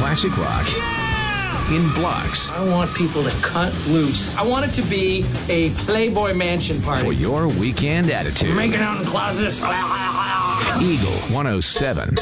classic rock in blocks. I want people to cut loose. I want it to be a Playboy Mansion party. For your weekend attitude. Making out in closets. Eagle 107.